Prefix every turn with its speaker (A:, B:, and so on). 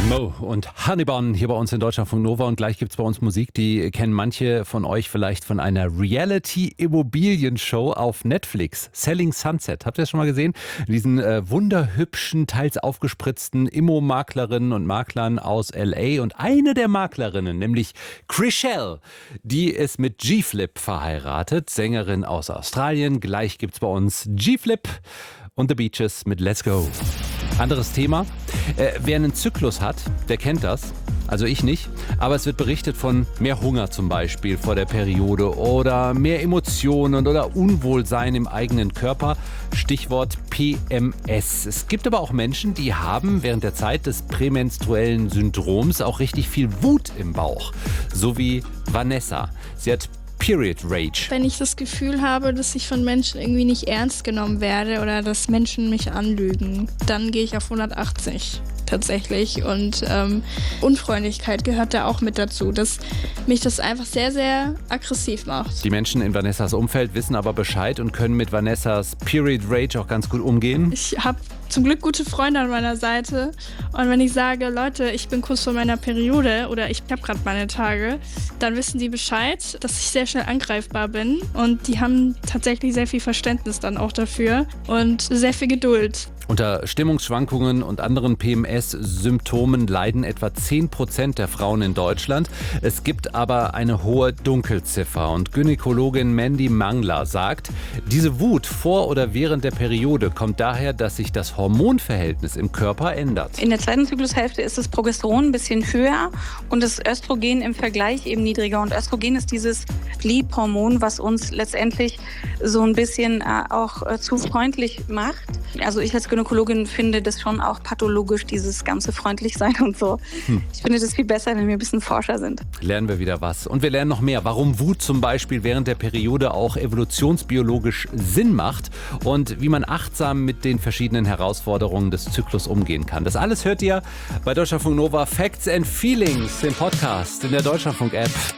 A: Mo und Honeybun hier bei uns in Deutschlandfunk Nova und gleich gibt's bei uns Musik, die kennen manche von euch vielleicht von einer Reality-Immobilienshow auf Netflix, Selling Sunset. Habt ihr das schon mal gesehen? Diesen wunderhübschen, teils aufgespritzten Immo-Maklerinnen und Maklern aus L.A. und eine der Maklerinnen, nämlich Chrishell, die ist mit G-Flip verheiratet, Sängerin aus Australien. Gleich gibt's bei uns G-Flip und The Beaches mit Let's Go. Anderes Thema. Wer einen Zyklus hat, der kennt das. Also ich nicht. Aber es wird berichtet von mehr Hunger zum Beispiel vor der Periode oder mehr Emotionen oder Unwohlsein im eigenen Körper. Stichwort PMS. Es gibt aber auch Menschen, die haben während der Zeit des prämenstruellen Syndroms auch richtig viel Wut im Bauch. So wie Vanessa. Sie hat Period Rage.
B: Wenn ich das Gefühl habe, dass ich von Menschen irgendwie nicht ernst genommen werde oder dass Menschen mich anlügen, dann gehe ich auf 180 tatsächlich. Und Unfreundlichkeit gehört da auch mit dazu, dass mich das einfach sehr, sehr aggressiv macht.
A: Die Menschen in Vanessas Umfeld wissen aber Bescheid und können mit Vanessas Period Rage auch ganz gut umgehen.
B: Ich habe zum Glück gute Freunde an meiner Seite. Und wenn ich sage, Leute, ich bin kurz vor meiner Periode oder ich habe gerade meine Tage, dann wissen die Bescheid, dass ich sehr schnell angreifbar bin. Und die haben tatsächlich sehr viel Verständnis dann auch dafür und sehr viel Geduld.
A: Unter Stimmungsschwankungen und anderen PMS-Symptomen leiden etwa 10% der Frauen in Deutschland. Es gibt aber eine hohe Dunkelziffer. Und Gynäkologin Mandy Mangler sagt, diese Wut vor oder während der Periode kommt daher, dass sich das Hormonverhältnis im Körper ändert.
C: In der zweiten Zyklushälfte ist das Progesteron ein bisschen höher und das Östrogen im Vergleich eben niedriger. Und Östrogen ist dieses Liebhormon, was uns letztendlich so ein bisschen auch zu freundlich macht. Also ich als Gynäkologin finde das schon auch pathologisch, dieses ganze Freundlichsein und so. Ich finde das viel besser, wenn wir ein bisschen forscher sind.
A: Lernen wir wieder was. Und wir lernen noch mehr, warum Wut zum Beispiel während der Periode auch evolutionsbiologisch Sinn macht und wie man achtsam mit den verschiedenen Herausforderungen des Zyklus umgehen kann. Das alles hört ihr bei Deutschlandfunk Nova Facts and Feelings, dem Podcast in der Deutschlandfunk-App.